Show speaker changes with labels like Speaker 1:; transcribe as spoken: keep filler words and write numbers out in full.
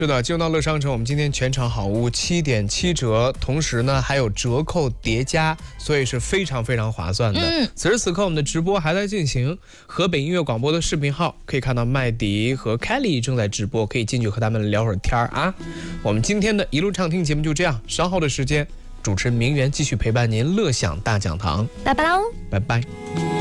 Speaker 1: 是的，进入到乐商城，我们今天全场好物七点七折，同时呢还有折扣叠加，所以是非常非常划算的。嗯，此时此刻我们的直播还在进行，河北音乐广播的视频号可以看到麦迪和 Kelly 正在直播，可以进去和他们聊会儿天儿啊。我们今天的一路畅听节目就这样，稍后的时间，主持人明媛继续陪伴您乐享大讲堂，
Speaker 2: 拜拜喽，
Speaker 1: 拜拜。